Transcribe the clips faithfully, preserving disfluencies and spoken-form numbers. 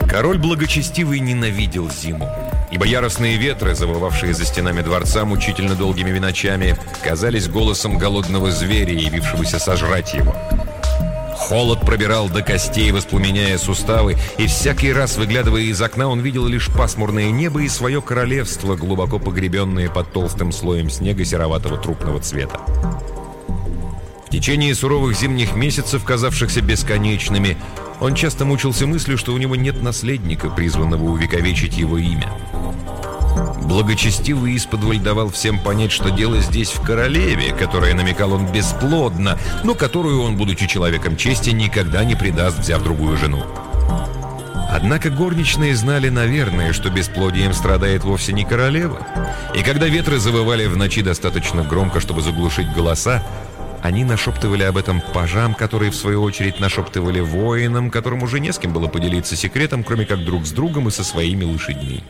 Король Благочестивый ненавидел зиму, ибо яростные ветры, завывавшие за стенами дворца мучительно долгими ночами, казались голосом голодного зверя, явившегося сожрать его. Холод пробирал до костей, воспламеняя суставы, и всякий раз, выглядывая из окна, он видел лишь пасмурное небо и свое королевство, глубоко погребенное под толстым слоем снега сероватого трупного цвета. В течение суровых зимних месяцев, казавшихся бесконечными, он часто мучился мыслью, что у него нет наследника, призванного увековечить его имя. Благочестивый исподволь давал всем понять, что дело здесь в королеве, которая, намекал он, бесплодна, но которую он, будучи человеком чести, никогда не предаст, взяв другую жену. Однако горничные знали, наверное, что бесплодием страдает вовсе не королева, и когда ветры завывали в ночи достаточно громко, чтобы заглушить голоса, они нашептывали об этом пажам, которые, в свою очередь, нашептывали воинам, которым уже не с кем было поделиться секретом, кроме как друг с другом и со своими лошадьми.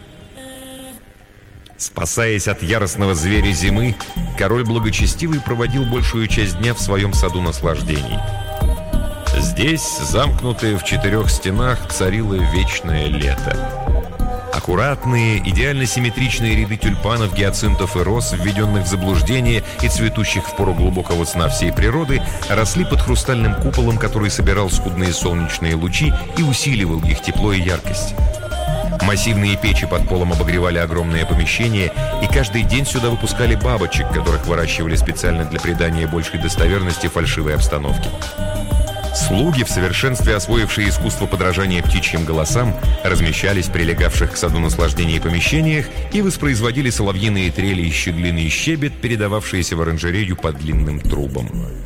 Спасаясь от яростного зверя зимы, король Благочестивый проводил большую часть дня в своем саду наслаждений. Здесь, замкнутые в четырех стенах, царило вечное лето. Аккуратные, идеально симметричные ряды тюльпанов, гиацинтов и роз, введенных в заблуждение и цветущих в пору глубокого сна всей природы, росли под хрустальным куполом, который собирал скудные солнечные лучи и усиливал их тепло и яркость. Массивные печи под полом обогревали огромные помещения, и каждый день сюда выпускали бабочек, которых выращивали специально для придания большей достоверности фальшивой обстановке. Слуги, в совершенстве освоившие искусство подражания птичьим голосам, размещались в прилегавших к саду наслаждений помещениях и воспроизводили соловьиные трели и щеглиный щебет, передававшиеся в оранжерею по длинным трубам.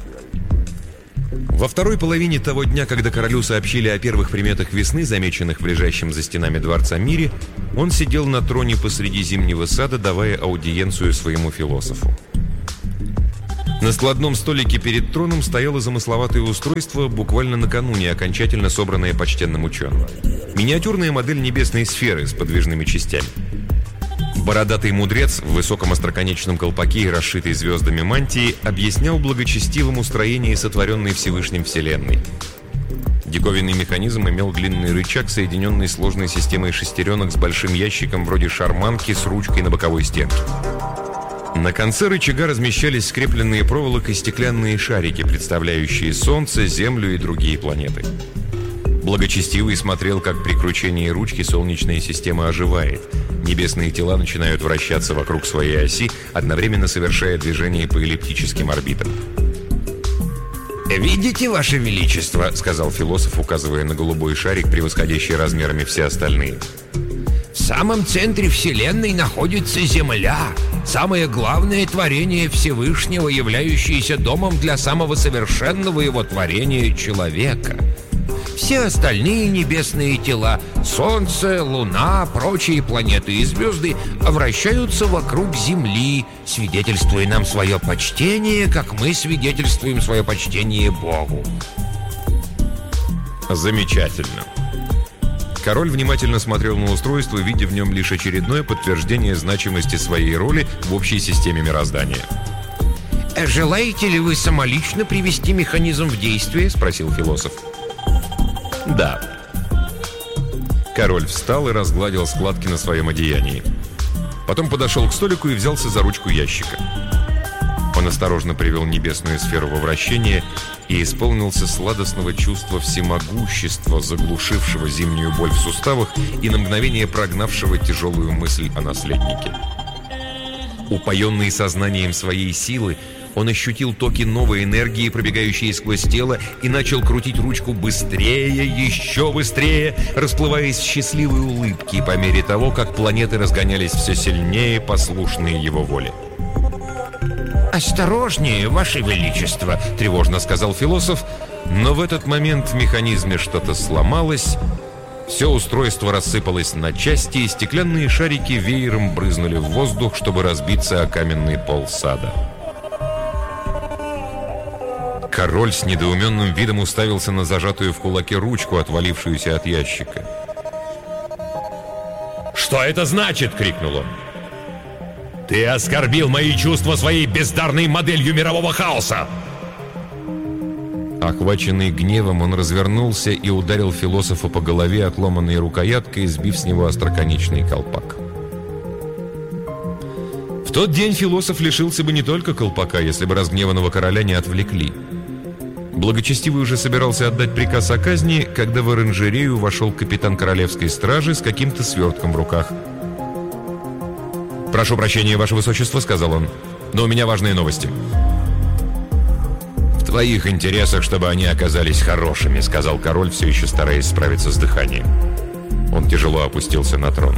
Во второй половине того дня, когда королю сообщили о первых приметах весны, замеченных в лежащем за стенами дворца мире, он сидел на троне посреди зимнего сада, давая аудиенцию своему философу. На складном столике перед троном стояло замысловатое устройство, буквально накануне окончательно собранное почтенным ученым. Миниатюрная модель небесной сферы с подвижными частями. Бородатый мудрец в высоком остроконечном колпаке и расшитой звездами мантии объяснял благочестивому строение сотворенной Всевышним Вселенной. Диковинный механизм имел длинный рычаг, соединенный сложной системой шестеренок с большим ящиком вроде шарманки с ручкой на боковой стенке. На конце рычага размещались скрепленные проволокой стеклянные шарики, представляющие Солнце, Землю и другие планеты. Благочестивый смотрел, как при кручении ручки солнечная система оживает. Небесные тела начинают вращаться вокруг своей оси, одновременно совершая движение по эллиптическим орбитам. «Видите, Ваше Величество», — сказал философ, указывая на голубой шарик, превосходящий размерами все остальные. «В самом центре Вселенной находится Земля, самое главное творение Всевышнего, являющееся домом для самого совершенного его творения — человека. Все остальные небесные тела — Солнце, Луна, прочие планеты и звезды — вращаются вокруг Земли, свидетельствуя нам свое почтение, как мы свидетельствуем свое почтение Богу». Замечательно. Король внимательно смотрел на устройство, видя в нем лишь очередное подтверждение значимости своей роли в общей системе мироздания. «Желаете ли вы самолично привести механизм в действие?» — спросил философ. «Да». Король встал и разгладил складки на своем одеянии. Потом подошел к столику и взялся за ручку ящика. Он осторожно привел небесную сферу во вращение и исполнился сладостного чувства всемогущества, заглушившего зимнюю боль в суставах и на мгновение прогнавшего тяжелую мысль о наследнике. Упоенный сознанием своей силы, он ощутил токи новой энергии, пробегающие сквозь тело, и начал крутить ручку быстрее, еще быстрее, расплываясь в счастливой улыбке по мере того, как планеты разгонялись все сильнее, послушные его воле. «Осторожнее, Ваше Величество!» — тревожно сказал философ, но в этот момент в механизме что-то сломалось, все устройство рассыпалось на части, и стеклянные шарики веером брызнули в воздух, чтобы разбиться о каменный пол сада. Король с недоуменным видом уставился на зажатую в кулаке ручку, отвалившуюся от ящика. «Что это значит?» — крикнул он. «Ты оскорбил мои чувства своей бездарной моделью мирового хаоса!» Охваченный гневом, он развернулся и ударил философа по голове отломанной рукояткой, сбив с него остроконечный колпак. В тот день философ лишился бы не только колпака, если бы разгневанного короля не отвлекли. Благочестивый уже собирался отдать приказ о казни, когда в оранжерею вошел капитан королевской стражи с каким-то свертком в руках. «Прошу прощения, ваше высочество», — сказал он, — «но у меня важные новости». «В твоих интересах, чтобы они оказались хорошими», — сказал король, все еще стараясь справиться с дыханием. Он тяжело опустился на трон.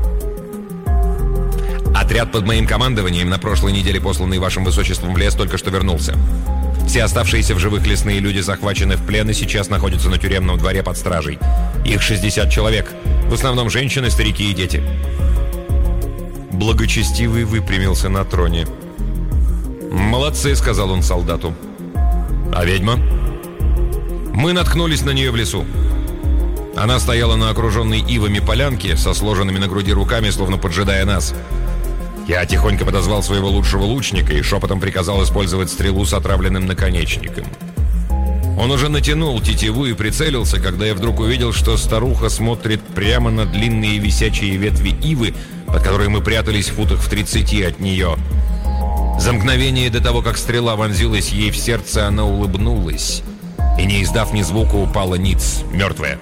«Отряд под моим командованием, на прошлой неделе посланный вашим высочеством в лес, только что вернулся. Все оставшиеся в живых лесные люди захвачены в плен и сейчас находятся на тюремном дворе под стражей. Их шестьдесят человек, в основном женщины, старики и дети». Благочестивый выпрямился на троне. «Молодцы», — сказал он солдату. «А ведьма?» «Мы наткнулись на нее в лесу. Она стояла на окруженной ивами полянке со сложенными на груди руками, словно поджидая нас. Я тихонько подозвал своего лучшего лучника и шепотом приказал использовать стрелу с отравленным наконечником. Он уже натянул тетиву и прицелился, когда я вдруг увидел, что старуха смотрит прямо на длинные висячие ветви ивы, под которой мы прятались в футах в тридцати от нее. За мгновение до того, как стрела вонзилась ей в сердце, она улыбнулась и, не издав ни звука, упала ниц, мертвая.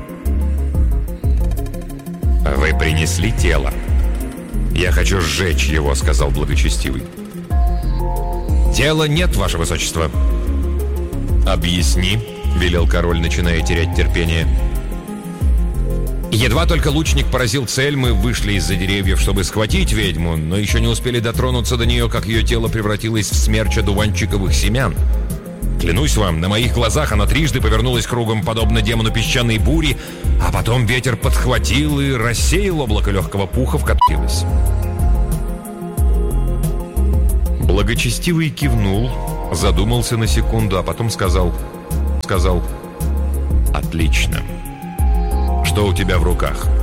«Вы принесли тело. Я хочу сжечь его», — сказал благочестивый. «Тела нет, ваше высочество». «Объясни», — велел король, начиная терять терпение. «Едва только лучник поразил цель, мы вышли из-за деревьев, чтобы схватить ведьму, но еще не успели дотронуться до нее, как ее тело превратилось в смерч одуванчиковых семян. Клянусь вам, на моих глазах она трижды повернулась кругом, подобно демону песчаной бури, а потом ветер подхватил и рассеял облако легкого пуха, в которое вкатилось». Благочестивый кивнул, задумался на секунду, а потом сказал, сказал: «Отлично. Что у тебя в руках?»